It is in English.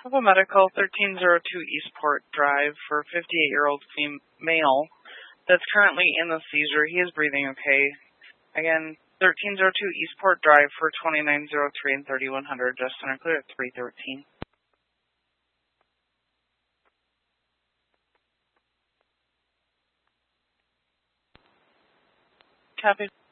Couple Medical, 1302 Eastport Drive for 58-year-old male that's currently in the seizure. He is breathing okay. Again, 1302 Eastport Drive for 2903 and 3100. Just center clear at 313. Copy.